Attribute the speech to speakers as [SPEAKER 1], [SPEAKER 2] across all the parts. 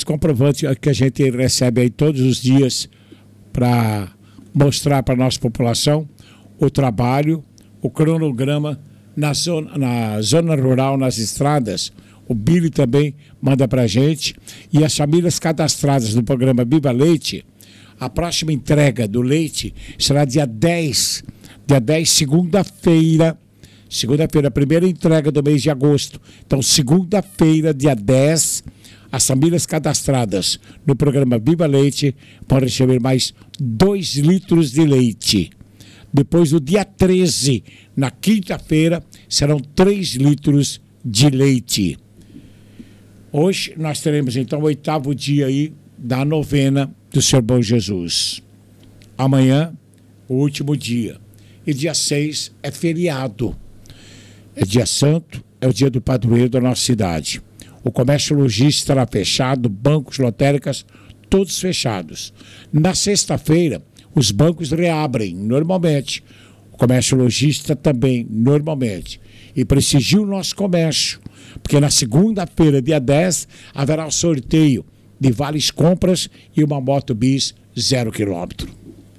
[SPEAKER 1] comprovantes que a gente recebe aí todos os dias para mostrar para a nossa população o trabalho, o cronograma na zona rural, nas estradas. O Billy também manda para a gente. E as famílias cadastradas no programa Viva Leite, a próxima entrega do leite será dia 10. Dia 10, segunda-feira. Segunda-feira, a primeira entrega do mês de agosto. Então, segunda-feira, dia 10, as famílias cadastradas no programa Viva Leite vão receber mais 2 litros de leite. Depois, no dia 13, na quinta-feira, serão 3 litros de leite. Hoje nós teremos então o 8º dia aí da novena do Senhor Bom Jesus. Amanhã, o último dia. E dia 6 é feriado. É dia santo, é o dia do padroeiro da nossa cidade. O comércio logístico estará fechado, bancos, lotéricas, todos fechados. Na sexta-feira, os bancos reabrem normalmente. O comércio logístico também, normalmente. E prestigie o nosso comércio, porque na segunda-feira, dia 10, haverá o sorteio de vales compras e uma moto bis 0 km.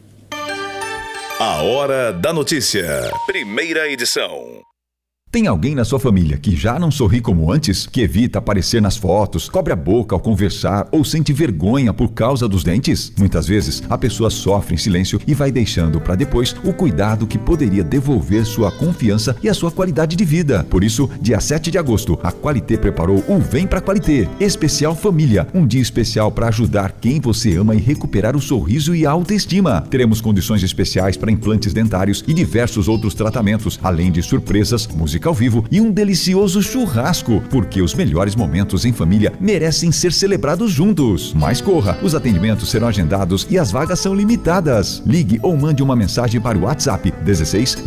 [SPEAKER 2] A Hora da Notícia, primeira edição.
[SPEAKER 3] Tem alguém na sua família que já não sorri como antes? Que evita aparecer nas fotos, cobre a boca ao conversar ou sente vergonha por causa dos dentes? Muitas vezes a pessoa sofre em silêncio e vai deixando para depois o cuidado que poderia devolver sua confiança e a sua qualidade de vida. Por isso, dia 7 de agosto, a Qualité preparou o Vem Pra Qualité Especial Família, um dia especial para ajudar quem você ama e recuperar o sorriso e a autoestima. Teremos condições especiais para implantes dentários e diversos outros tratamentos, além de surpresas, música ao vivo e um delicioso churrasco, porque os melhores momentos em família merecem ser celebrados juntos. Mas corra, os atendimentos serão agendados e as vagas são limitadas. Ligue ou mande uma mensagem para o WhatsApp 16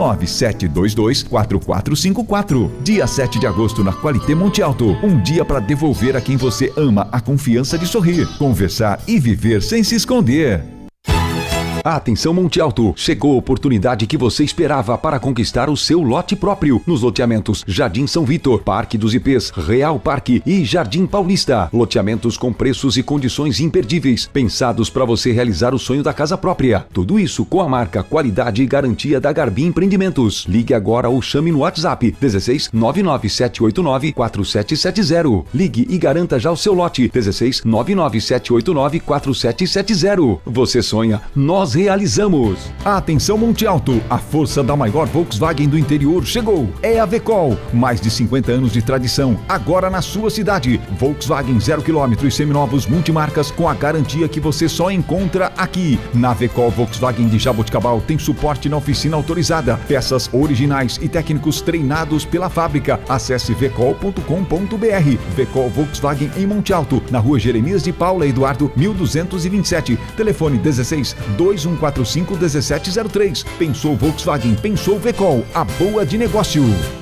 [SPEAKER 3] 99722 4454. Dia 7 de agosto na Qualité Monte Alto, um dia para devolver a quem você ama a confiança de sorrir, conversar e viver sem se esconder. Atenção Monte Alto, chegou a oportunidade que você esperava para conquistar o seu lote próprio nos loteamentos Jardim São Vitor, Parque dos Ipês, Real Parque e Jardim Paulista. Loteamentos com preços e condições imperdíveis, pensados para você realizar o sonho da casa própria. Tudo isso com a marca, qualidade e garantia da Garbim Empreendimentos. Ligue agora ou chame no WhatsApp 16 99789 4770. Ligue e garanta já o seu lote 16 99789 4770. Você sonha, nós realizamos. Atenção Monte Alto, a força da maior Volkswagen do interior chegou. É a Vecol, mais de 50 anos de tradição, agora na sua cidade. Volkswagen 0 km e seminovos multimarcas com a garantia que você só encontra aqui. Na Vecol Volkswagen de Jaboticabal tem suporte na oficina autorizada, peças originais e técnicos treinados pela fábrica. Acesse vecol.com.br. Vecol Volkswagen em Monte Alto, na rua Jeremias de Paula Eduardo 1227. Telefone 16 2145 1703. Pensou Volkswagen, pensou Vecol, a boa de negócio.